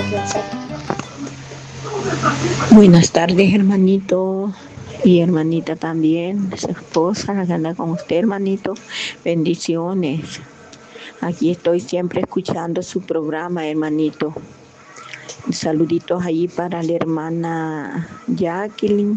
Buenas tardes, hermanito y hermanita también, su esposa, la que anda con usted, hermanito. Bendiciones. Aquí estoy siempre escuchando su programa, hermanito. Saluditos ahí para la hermana Jacqueline,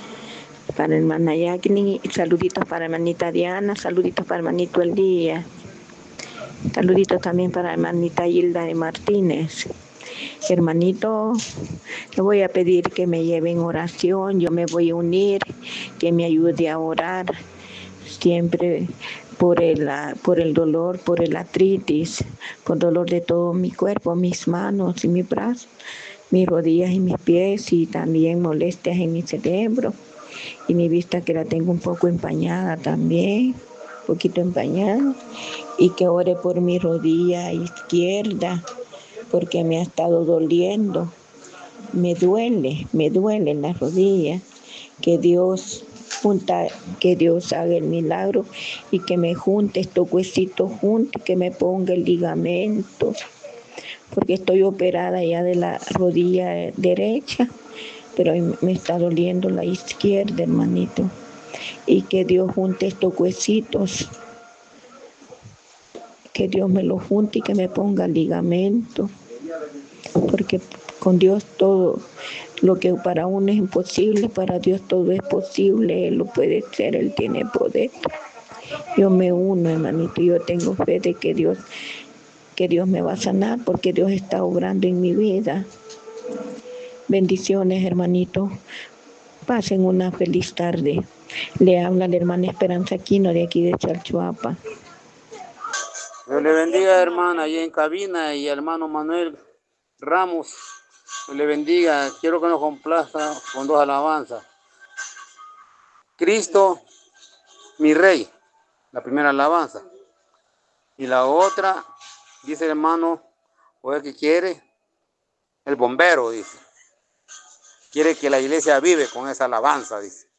saluditos para la hermanita Diana, saluditos para el hermanito Elías, saluditos también para la hermanita Hilda de Martínez. Hermanito, le voy a pedir que me lleve en oración, yo me voy a unir, que me ayude a orar siempre por el dolor, por el artritis, por dolor de todo mi cuerpo, mis manos y mis brazos, mis rodillas y mis pies, y también molestias en mi cerebro y mi vista, que la tengo un poco empañada también, un poquito empañada, y que ore por mi rodilla izquierda porque me ha estado doliendo. Me duele en las rodillas. Que Dios haga el milagro y que me junte estos huesitos juntos, que me ponga el ligamento, porque estoy operada ya de la rodilla derecha, pero me está doliendo la izquierda, hermanito. Y que Dios junte estos huesitos, que Dios me los junte y que me ponga el ligamento, porque con Dios todo lo que para uno es imposible, para Dios todo es posible. Él lo puede hacer, Él tiene poder. Yo me uno, hermanito, yo tengo fe de que Dios me va a sanar, porque Dios está obrando en mi vida. Bendiciones, hermanito. Pasen una feliz tarde. Le habla la hermana Esperanza Aquino de aquí de Chalchuapa. Dios le bendiga, hermana, allí en cabina, y hermano Manuel Ramos. Dios le bendiga. Quiero que nos complazca con dos alabanzas. Cristo, mi Rey, la primera alabanza. Y la otra, dice el hermano, o el que quiere, el bombero, dice. Quiere que la iglesia vive con esa alabanza, dice.